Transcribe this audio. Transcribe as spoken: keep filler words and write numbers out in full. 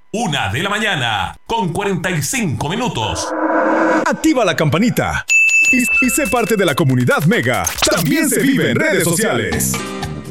Una de la mañana, con cuarenta y cinco minutos. Activa la campanita y, y sé parte de la comunidad Mega. También se vive en redes sociales.